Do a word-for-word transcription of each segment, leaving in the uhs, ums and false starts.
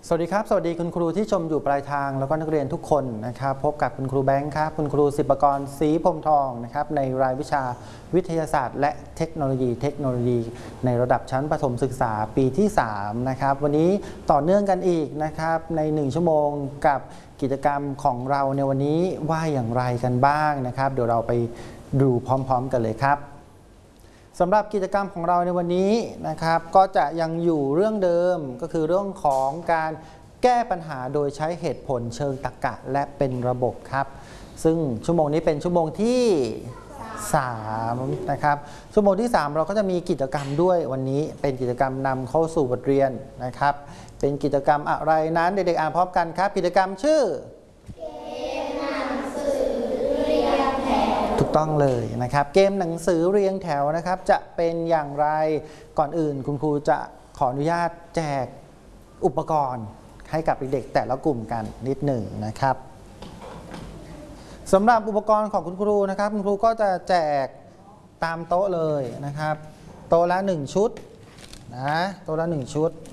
สวัสดีครับสวัสดีคุณครูที่ชมอยู่ปลายทางแล้วก็นักเรียนทุกคนนะครับพบกับคุณครูแบงค์ครับคุณครูศิปกรศรีพรหมทองนะครับในรายวิชาวิทยาศาสตร์และเทคโนโลยีเทคโนโลยีในระดับชั้นประถมศึกษาปีที่สามนะครับวันนี้ต่อเนื่องกันอีกนะครับในหนึ่งชั่วโมงกับกิจกรรมของเราในวันนี้ว่าอย่างไรกันบ้างนะครับเดี๋ยวเราไปดูพร้อมๆกันเลยครับสำหรับกิจกรรมของเราในวันนี้นะครับก็จะยังอยู่เรื่องเดิมก็คือเรื่องของการแก้ปัญหาโดยใช้เหตุผลเชิงตรรกะและเป็นระบบครับซึ่งชั่วโมงนี้เป็นชั่วโมงที่สามนะครับชั่วโมงที่สามเราก็จะมีกิจกรรมด้วยวันนี้เป็นกิจกรรมนำเข้าสู่บทเรียนนะครับเป็นกิจกรรมอะไรนั้นเด็กๆอ่านพร้อมกันครับกิจกรรมชื่อถูกต้องเลยนะครับเกมหนังสือเรียงแถวนะครับจะเป็นอย่างไรก่อนอื่นคุณครูจะขออนุญาตแจกอุปกรณ์ให้กับเด็กๆแต่ละกลุ่มกันนิดหนึ่งนะครับสำหรับอุปกรณ์ของคุณครูนะครับคุณครูก็จะแจกตามโต๊ะเลยนะครับโต๊ะละหนึ่งชุดนะโต๊ะละหนึ่งชุด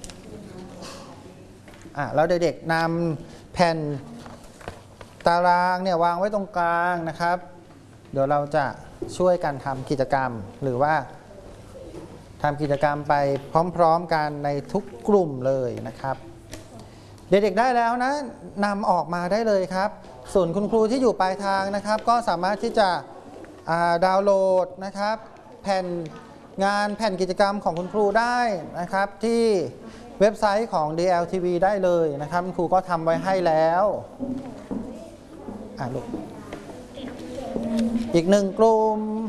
อ่ะแล้วเด็กๆนำแผ่นตารางเนี่ยวางไว้ตรงกลางนะครับเดี๋ยวเราจะช่วยกันทำกิจกรรมหรือว่าทำกิจกรรมไปพร้อมๆกันในทุกกลุ่มเลยนะครับเด็กๆได้แล้วนะนำออกมาได้เลยครับส่วนคุณครูที่อยู่ปลายทางนะครับก็สามารถที่จะดาวน์โหลดนะครับแผ่นงานแผ่นกิจกรรมของคุณครูได้นะครับที่เว็บไซต์ของ ดี แอล ที วี ได้เลยนะครับคุณครูก็ทำไว้ให้แล้วอ่ะลูกอีกหนึ่งกลุ่ม